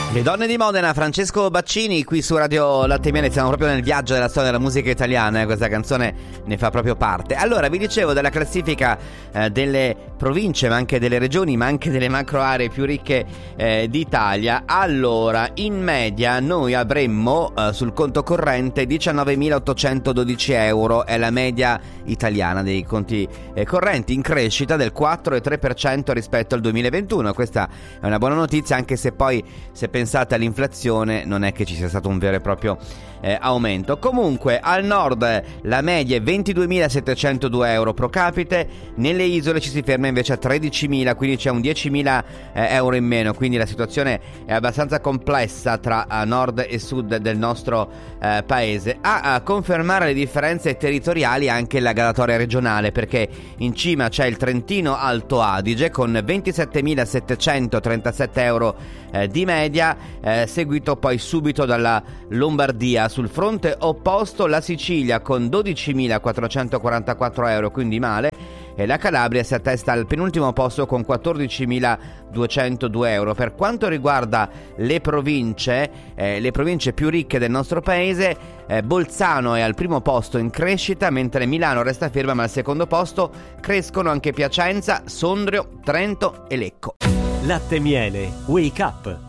Le donne di Modena, Francesco Baccini qui su Radio Latte e Miele. Siamo proprio nel viaggio della storia della musica italiana, questa canzone ne fa proprio parte. Allora, vi dicevo della classifica delle province, ma anche delle regioni, ma anche delle macro aree più ricche d'Italia. Allora, in media noi avremmo sul conto corrente 19.812 euro, è la media italiana dei conti correnti, in crescita del 4,3% rispetto al 2021. Questa è una buona notizia, anche se poi, se pensate all'inflazione, non è che ci sia stato un vero e proprio aumento. Comunque al nord la media è 22.702 euro pro capite, nelle isole ci si ferma invece a 13.000, quindi c'è un 10.000 euro in meno, quindi la situazione è abbastanza complessa tra nord e sud del nostro paese. A confermare le differenze territoriali anche la graduatoria regionale, perché in cima c'è il Trentino Alto Adige con 27.737 euro di media, seguito poi subito dalla Lombardia. Sul fronte opposto la Sicilia con 12.444 euro, quindi male, e la Calabria si attesta al penultimo posto con 14.202 euro. Per quanto riguarda le province più ricche del nostro paese, Bolzano è al primo posto in crescita, mentre Milano resta ferma, ma al secondo posto crescono anche Piacenza, Sondrio, Trento e Lecco. Latte e Miele, Wake Up.